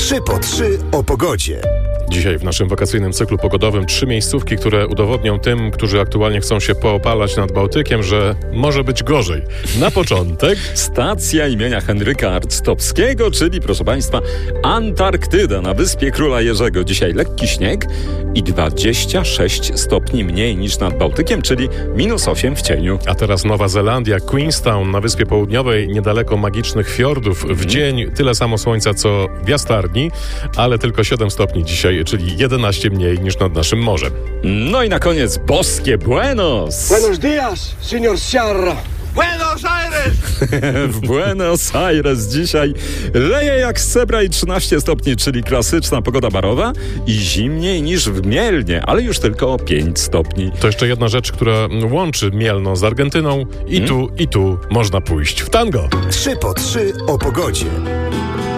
3 po 3 o pogodzie. Dzisiaj w naszym wakacyjnym cyklu pogodowym 3 miejscówki, które udowodnią tym, którzy aktualnie chcą się poopalać nad Bałtykiem, że może być gorzej. Na początek stacja imienia Henryka Arctowskiego, czyli proszę Państwa Antarktyda na Wyspie Króla Jerzego. Dzisiaj lekki śnieg i 26 stopni mniej niż nad Bałtykiem, czyli -8 w cieniu. A teraz Nowa Zelandia, Queenstown na Wyspie Południowej, niedaleko magicznych fiordów. W dzień tyle samo słońca co w jastarni, ale tylko 7 stopni dzisiaj, czyli 11 mniej niż nad naszym morzem. No i na koniec boskie Buenos. Buenos días, señor Sierra. Buenos Aires! W Buenos Aires dzisiaj leje jak z cebra i 13 stopni, czyli klasyczna pogoda barowa i zimniej niż w Mielnie, ale już tylko o 5 stopni. To jeszcze jedna rzecz, która łączy Mielno z Argentyną i tu można pójść w tango. 3 po 3 o pogodzie.